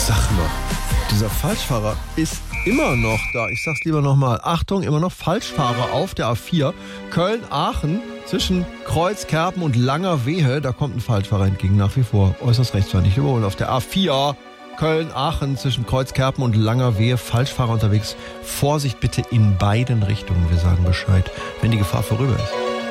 Sag mal, dieser Falschfahrer ist immer noch da. Ich sag's lieber nochmal. Achtung, immer noch Falschfahrer auf der A4. Köln-Aachen zwischen Kreuzkerpen und Langerwehe. Da kommt ein Falschfahrer entgegen, nach wie vor. Äußerst rechts war nicht überholen. Auf der A4 Köln-Aachen zwischen Kreuzkerpen und Langerwehe. Falschfahrer unterwegs. Vorsicht bitte in beiden Richtungen. Wir sagen Bescheid, wenn die Gefahr vorüber ist.